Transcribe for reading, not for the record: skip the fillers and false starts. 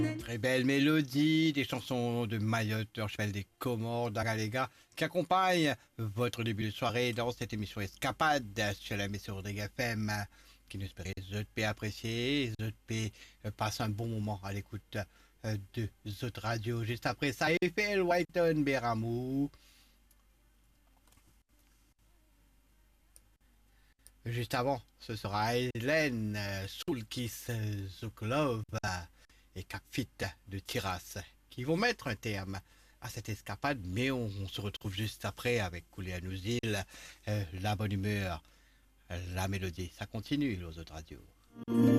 Très belle mélodie, des chansons de Mayotte, leur cheval des Comores, d'Agalega, qui accompagnent votre début de soirée dans cette émission Escapade sur la Messe Rodrigue FM, qui nous espère ZP apprécié, ZP passe un bon moment à l'écoute de Zot Radio. Juste après ça, Eiffel, Whiteton, Beramou. Juste avant, ce sera Hélène, Soulkiss, Zuklov et Capfit de Tiras qui vont mettre un terme à cette escapade, mais on se retrouve juste après avec Coulé à Nouzil, la bonne humeur, la mélodie. Ça continue, les autres radios.